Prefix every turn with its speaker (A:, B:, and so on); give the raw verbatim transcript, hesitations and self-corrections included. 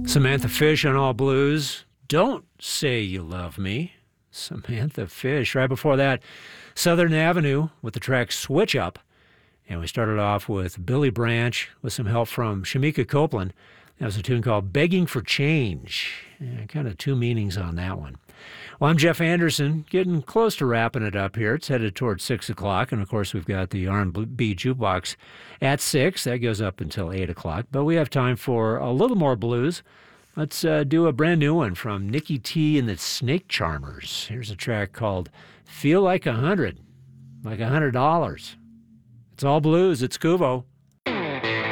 A: Samantha Fish on All Blues. Don't Say You Love Me. Samantha Fish. Right before that, Southern Avenue with the track Switch Up. And we started off with Billy Branch with some help from Shamika Copeland. That was a tune called Begging for Change. Yeah, kind of two meanings on that one. Well, I'm Jeff Anderson, getting close to wrapping it up here. It's headed towards six o'clock, and of course we've got the R and B Jukebox at six. That goes up until eight o'clock, but we have time for a little more blues. Let's uh, do a brand new one from Nikki T and the Snake Charmers. Here's a track called Feel Like a Hundred, like a hundred dollars. It's all blues. It's Kuvo.